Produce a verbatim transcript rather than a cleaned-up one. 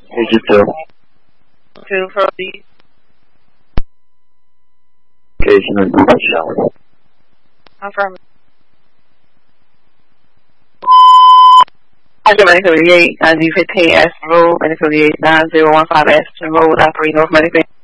Who's it to? To proceed. Location and shower. Affirm. nine thirty-eight, nine fifteen Aston Road, nine thirty-eight, nine zero one five Aston Road, operating North Medical.